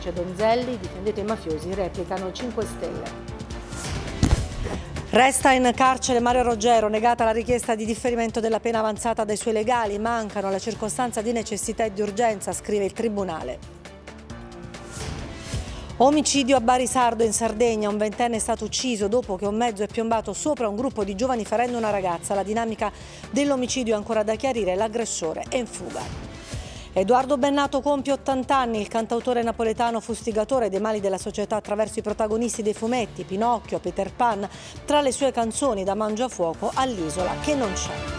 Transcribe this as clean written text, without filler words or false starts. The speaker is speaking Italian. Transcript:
Denuncia Donzelli, difendete i mafiosi, replicano 5 Stelle. Resta in carcere Mario Roggero, negata la richiesta di differimento della pena avanzata dai suoi legali, mancano le circostanze di necessità e di urgenza, scrive il Tribunale. Omicidio a Barisardo in Sardegna, un ventenne è stato ucciso dopo che un mezzo è piombato sopra un gruppo di giovani ferendo una ragazza. La dinamica dell'omicidio è ancora da chiarire, l'aggressore è in fuga. Edoardo Bennato compie 80 anni, il cantautore napoletano fustigatore dei mali della società attraverso i protagonisti dei fumetti, Pinocchio, Peter Pan, tra le sue canzoni da Mangiafuoco all'Isola che non c'è.